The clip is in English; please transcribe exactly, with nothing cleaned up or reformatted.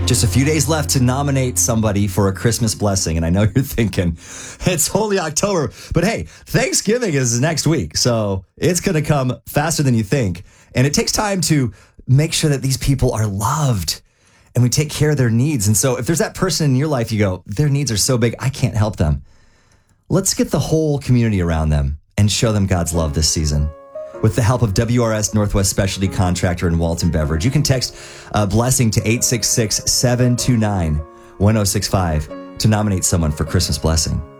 Just a few days left to nominate somebody for a Christmas blessing. And I know you're thinking, it's only October. But hey, Thanksgiving is next week. So it's going to come faster than you think. And it takes time to make sure that these people are loved and we take care of their needs. And so if there's that person in your life, you go, their needs are so big, I can't help them. Let's get the whole community around them and show them God's love this season. With the help of W R S Northwest Specialty Contractor in Walton Beverage, you can text a blessing to eight six six, seven two nine, one oh six five to nominate someone for Christmas blessing.